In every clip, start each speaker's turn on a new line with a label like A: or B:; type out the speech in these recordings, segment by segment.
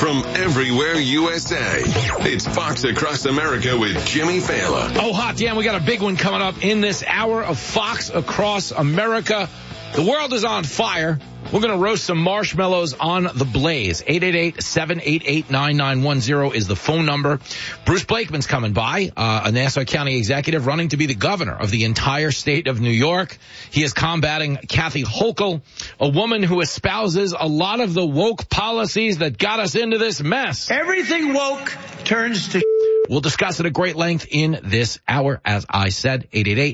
A: from everywhere USA. It's Fox Across America with Jimmy Fallon.
B: Oh, hot damn, we got a big one coming up in this hour of Fox Across America. The world is on fire. We're going to roast some marshmallows on the blaze. 888-788-9910 is the phone number. Bruce Blakeman's coming by, a Nassau County executive running to be the governor of the entire state of New York. He is combating Kathy Hochul, a woman who espouses a lot of the woke policies that got us into this mess.
C: Everything woke turns to...
B: We'll discuss it at great length in this hour. As I said,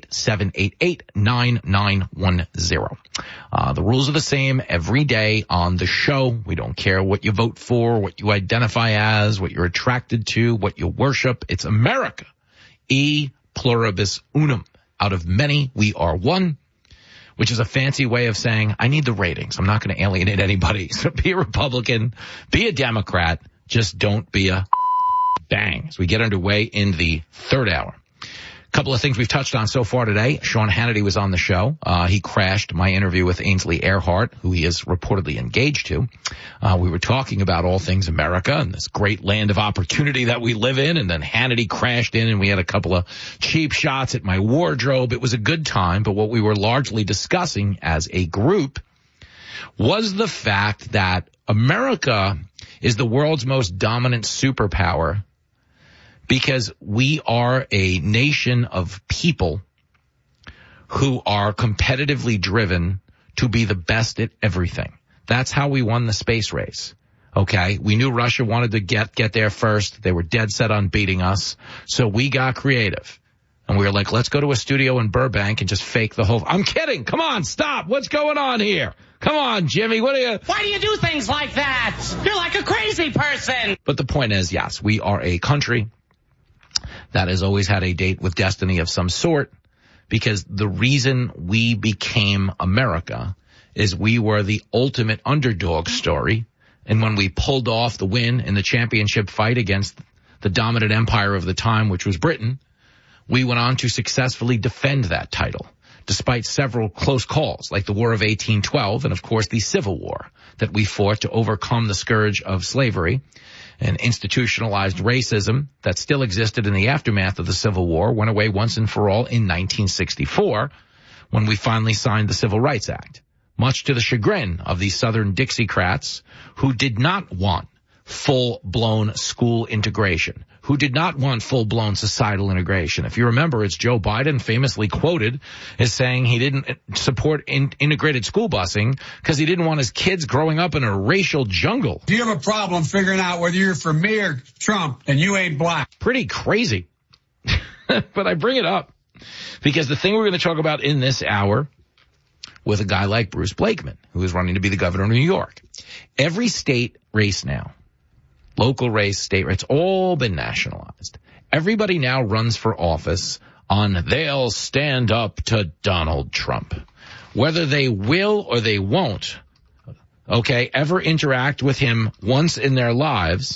B: 888-788-9910. The rules are the same every day on the show. We don't care what you vote for, what you identify as, what you're attracted to, what you worship. It's America. E pluribus unum. Out of many, we are one, which is a fancy way of saying, I need the ratings. I'm not going to alienate anybody. So be a Republican, be a Democrat, just don't be a bang. As we get underway in the third hour. A couple of things we've touched on so far today. Sean Hannity was on the show. He crashed my interview with Ainsley Earhardt, who he is reportedly engaged to. We were talking about all things America and this great land of opportunity that we live in. And then Hannity crashed in and we had a couple of cheap shots at my wardrobe. It was a good time. But what we were largely discussing as a group was the fact that America is the world's most dominant superpower because we are a nation of people who are competitively driven to be the best at everything. That's how we won the space race. Okay. We knew Russia wanted to get there first. They were dead set on beating us. So we got creative and we were like, let's go to a studio in Burbank and just fake the whole. I'm kidding. Come on. Stop. What's going on here? Come on, Jimmy. Why
C: do you do things like that? You're like a crazy person.
B: But the point is, yes, we are a country that has always had a date with destiny of some sort, because the reason we became America is we were the ultimate underdog story. And when we pulled off the win in the championship fight against the dominant empire of the time, which was Britain, we went on to successfully defend that title, despite several close calls, like the War of 1812 and, of course, the Civil War that we fought to overcome the scourge of slavery and institutionalized racism that still existed in the aftermath of the Civil War, went away once and for all in 1964 when we finally signed the Civil Rights Act, much to the chagrin of the Southern Dixiecrats who did not want full-blown school integration, who did not want full-blown societal integration. If you remember, it's Joe Biden famously quoted as saying he didn't support integrated school busing because he didn't want his kids growing up in a racial jungle.
D: Do you have a problem figuring out whether you're for me or Trump and you ain't black?
B: Pretty crazy. But I bring it up because the thing we're going to talk about in this hour with a guy like Bruce Blakeman, who is running to be the governor of New York. Every state race now, local race, state race, it's all been nationalized. Everybody now runs for office on they'll stand up to Donald Trump. Whether they will or they won't, okay, ever interact with him once in their lives,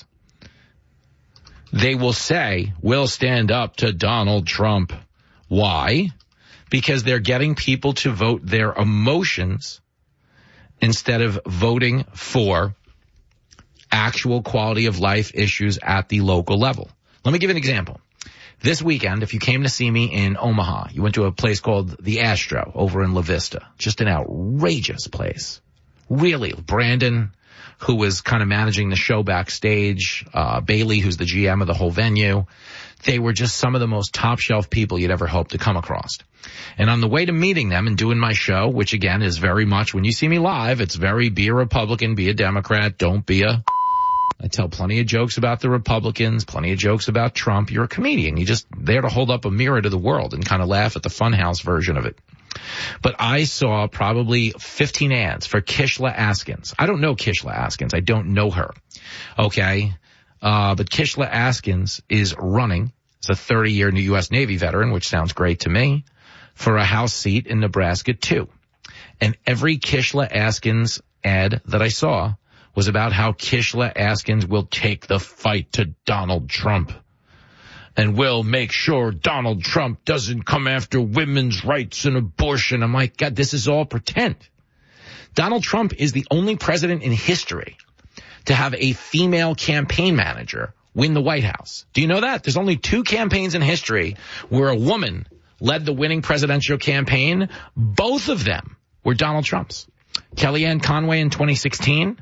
B: they will say, we'll stand up to Donald Trump. Why? Because they're getting people to vote their emotions instead of voting for actual quality of life issues at the local level. Let me give you an example. This weekend, if you came to see me in Omaha, you went to a place called the Astro over in La Vista. Just an outrageous place. Really. Brandon, who was kind of managing the show backstage, Bailey, who's the GM of the whole venue. They were just some of the most top shelf people you'd ever hope to come across. And on the way to meeting them and doing my show, which again is very much, when you see me live, it's very be a Republican, be a Democrat, don't be a... I tell plenty of jokes about the Republicans, plenty of jokes about Trump. You're a comedian. You're just there to hold up a mirror to the world and kind of laugh at the funhouse version of it. But I saw probably 15 ads for Kishla Askins. I don't know Kishla Askins. I don't know her. Okay. But Kishla Askins is running as a 30-year new U.S. Navy veteran, which sounds great to me, for a House seat in Nebraska, too. And every Kishla Askins ad that I saw was about how Kishla Askins will take the fight to Donald Trump and will make sure Donald Trump doesn't come after women's rights and abortion. I'm like, God, this is all pretend. Donald Trump is the only president in history to have a female campaign manager win the White House. Do you know that? There's only 2 campaigns in history where a woman led the winning presidential campaign. Both of them were Donald Trump's. Kellyanne Conway in 2016.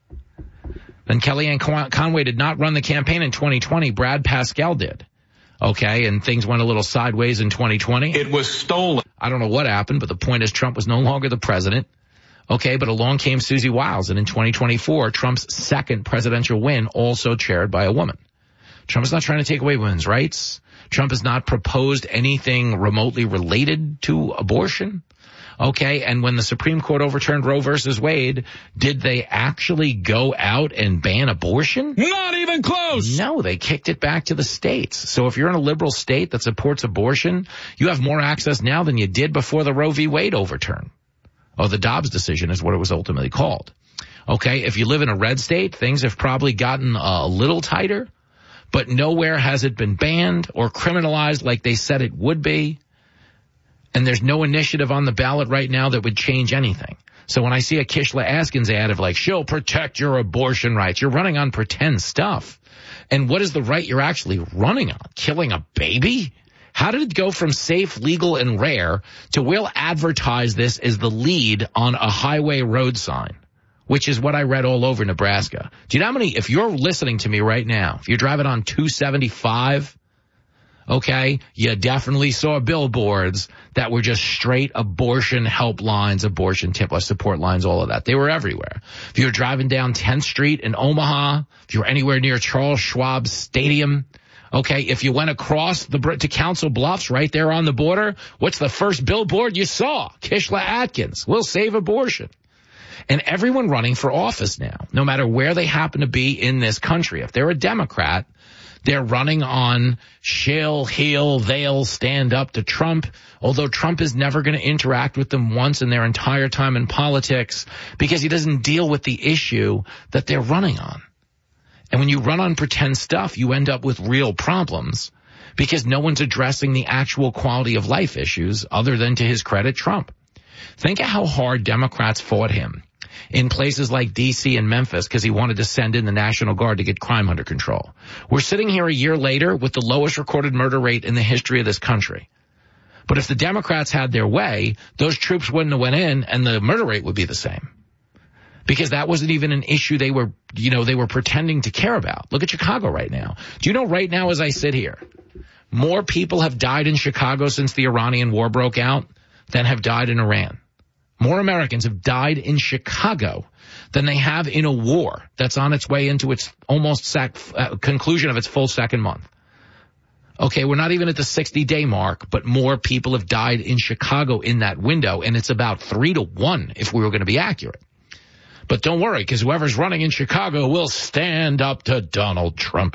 B: Then Kellyanne Conway did not run the campaign in 2020. Brad Pascal did. Okay, and things went a little sideways in 2020.
D: It was stolen.
B: I don't know what happened, but the point is Trump was no longer the president. Okay, but along came Susie Wiles, and in 2024, Trump's second presidential win, also chaired by a woman. Trump is not trying to take away women's rights. Trump has not proposed anything remotely related to abortion. Okay, and when the Supreme Court overturned Roe versus Wade, did they actually go out and ban abortion?
D: Not even close.
B: No, they kicked it back to the states. So if you're in a liberal state that supports abortion, you have more access now than you did before the Roe v. Wade overturn. Oh, the Dobbs decision is what it was ultimately called. Okay, if you live in a red state, things have probably gotten a little tighter, but nowhere has it been banned or criminalized like they said it would be. And there's no initiative on the ballot right now that would change anything. So when I see a Kishla Askins ad of like, she'll protect your abortion rights, you're running on pretend stuff. And what is the right you're actually running on? Killing a baby? How did it go from safe, legal, and rare to we'll advertise this as the lead on a highway road sign, which is what I read all over Nebraska. Do you know how many, if you're listening to me right now, if you're driving on 275, okay, you definitely saw billboards that were just straight abortion helplines, abortion tip support lines, all of that. They were everywhere. If you're driving down 10th Street in Omaha, if you're anywhere near Charles Schwab Stadium, okay, if you went across to Council Bluffs right there on the border, what's the first billboard you saw? Kishla Atkins, we'll save abortion. And everyone running for office now, no matter where they happen to be in this country, if they're a Democrat, they're running on they'll stand up to Trump, although Trump is never going to interact with them once in their entire time in politics because he doesn't deal with the issue that they're running on. And when you run on pretend stuff, you end up with real problems because no one's addressing the actual quality of life issues other than, to his credit, Trump. Think of how hard Democrats fought him in places like D.C. and Memphis because he wanted to send in the National Guard to get crime under control. We're sitting here a year later with the lowest recorded murder rate in the history of this country. But if the Democrats had their way, those troops wouldn't have went in and the murder rate would be the same. Because that wasn't even an issue they were pretending to care about. Look at Chicago right now. Do you know right now as I sit here, more people have died in Chicago since the Iranian war broke out than have died in Iran. More Americans have died in Chicago than they have in a war that's on its way into its almost conclusion of its full second month. Okay, we're not even at the 60-day mark, but more people have died in Chicago in that window, and it's about 3-1 if we were going to be accurate. But don't worry, because whoever's running in Chicago will stand up to Donald Trump.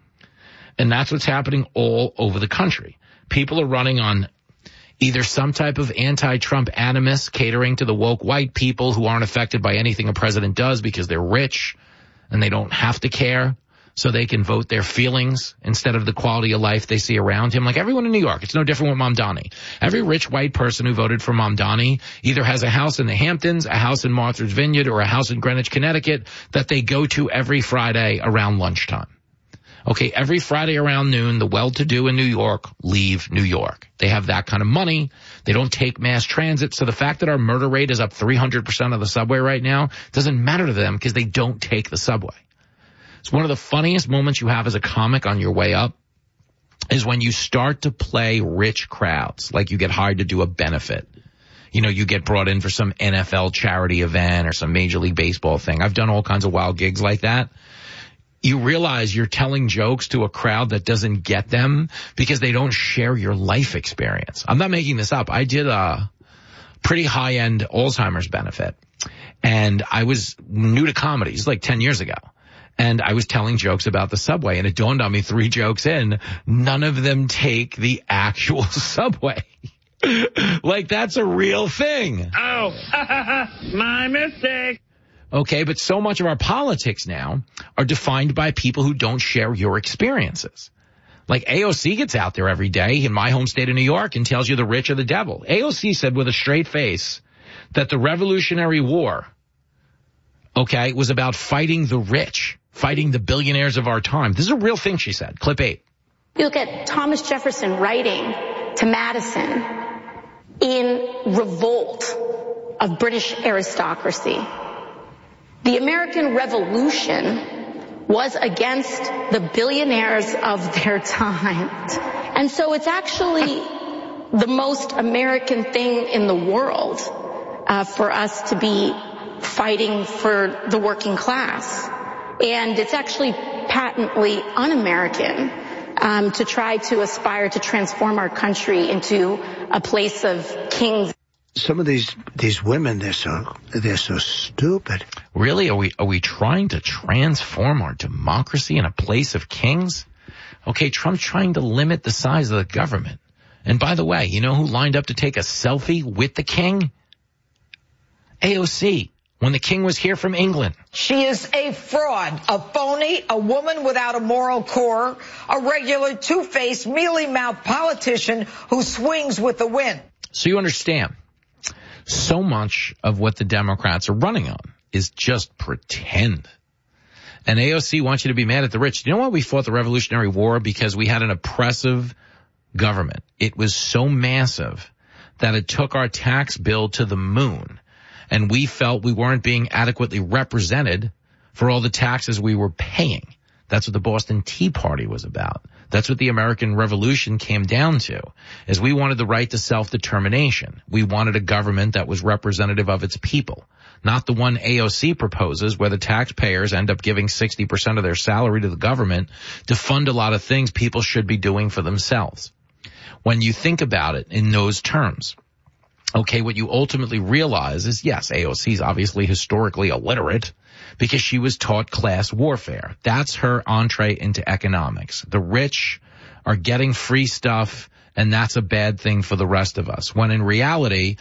B: And that's what's happening all over the country. People are running on either some type of anti-Trump animus catering to the woke white people who aren't affected by anything a president does because they're rich and they don't have to care, so they can vote their feelings instead of the quality of life they see around him. Like everyone in New York, it's no different with Mamdani. Every rich white person who voted for Mamdani either has a house in the Hamptons, a house in Martha's Vineyard, or a house in Greenwich, Connecticut that they go to every Friday around lunchtime. Okay, every Friday around noon, the well-to-do in New York leave New York. They have that kind of money. They don't take mass transit. So the fact that our murder rate is up 300% on the subway right now doesn't matter to them because they don't take the subway. It's one of the funniest moments you have as a comic on your way up is when you start to play rich crowds, like you get hired to do a benefit. You know, you get brought in for some NFL charity event or some Major League Baseball thing. I've done all kinds of wild gigs like that. You realize you're telling jokes to a crowd that doesn't get them because they don't share your life experience. I'm not making this up. I did a pretty high-end Alzheimer's benefit, and I was new to comedy. It was like 10 years ago. And I was telling jokes about the subway, and it dawned on me 3 jokes in, none of them take the actual subway. Like, that's a real thing.
C: Oh, my mistake.
B: Okay, but so much of our politics now are defined by people who don't share your experiences. Like AOC gets out there every day in my home state of New York and tells you the rich are the devil. AOC said with a straight face that the Revolutionary War okay, was about fighting the rich, fighting the billionaires of our time. This is a real thing, she said. Clip 8.
E: You look at Thomas Jefferson writing to Madison in revolt of British aristocracy. The American Revolution was against the billionaires of their time. And so it's actually the most American thing in the world for us to be fighting for the working class. And it's actually patently un-American to try to aspire to transform our country into a place of kings.
F: Some of these women, they're so stupid.
B: Really? Are we trying to transform our democracy in a place of kings? Okay, Trump's trying to limit the size of the government. And by the way, you know who lined up to take a selfie with the king? AOC, when the king was here from England.
G: She is a fraud, a phony, a woman without a moral core, a regular two-faced, mealy-mouthed politician who swings with the wind.
B: So you understand, so much of what the Democrats are running on is just pretend. And AOC wants you to be mad at the rich. You know why we fought the Revolutionary War? Because we had an oppressive government. It was so massive that it took our tax bill to the moon. And we felt we weren't being adequately represented for all the taxes we were paying. That's what the Boston Tea Party was about. That's what the American Revolution came down to, is we wanted the right to self-determination. We wanted a government that was representative of its people, not the one AOC proposes where the taxpayers end up giving 60% of their salary to the government to fund a lot of things people should be doing for themselves. When you think about it in those terms, okay, what you ultimately realize is, yes, AOC is obviously historically illiterate because she was taught class warfare. That's her entree into economics. The rich are getting free stuff, and that's a bad thing for the rest of us. When in reality,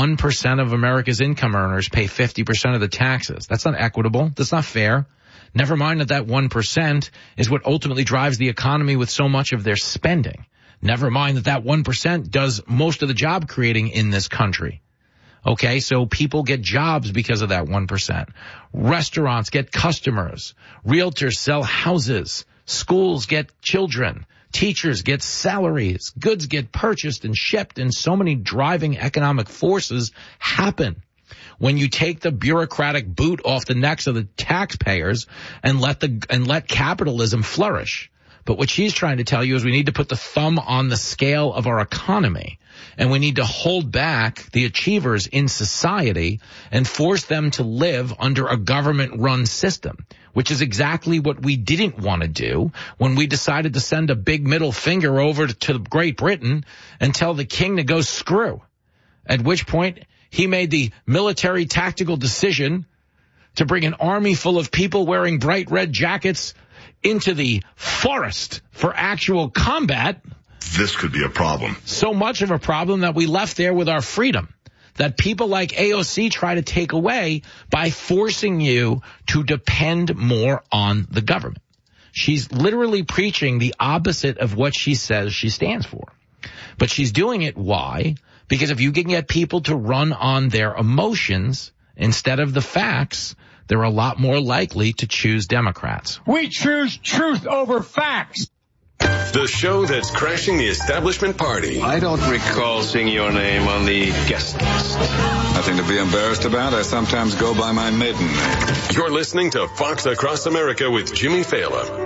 B: 1% of America's income earners pay 50% of the taxes. That's not equitable. That's not fair. Never mind that 1% is what ultimately drives the economy with so much of their spending. Never mind that 1% does most of the job creating in this country. Okay, so people get jobs because of that 1%. Restaurants get customers. Realtors sell houses. Schools get children. Teachers get salaries. Goods get purchased and shipped, and so many driving economic forces happen when you take the bureaucratic boot off the necks of the taxpayers and let capitalism flourish. But what she's trying to tell you is we need to put the thumb on the scale of our economy, and we need to hold back the achievers in society and force them to live under a government-run system, which is exactly what we didn't want to do when we decided to send a big middle finger over to Great Britain and tell the king to go screw, at which point he made the military tactical decision to bring an army full of people wearing bright red jackets into the forest for actual combat.
A: This could be a problem.
B: So much of a problem that we left there with our freedom that people like AOC try to take away by forcing you to depend more on the government. She's literally preaching the opposite of what she says she stands for. But she's doing it. Why? Because if you can get people to run on their emotions instead of the facts, they're a lot more likely to choose Democrats.
D: We choose truth over facts.
A: The show that's crashing the establishment party.
H: I don't recall seeing your name on the guest list.
I: Nothing to be embarrassed about. I sometimes go by my maiden name.
A: You're listening to Fox Across America with Jimmy Fallon.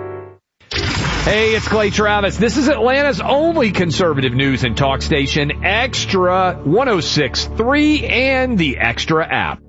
J: Hey, it's Clay Travis. This is Atlanta's only conservative news and talk station, Extra 106.3 and the Extra app.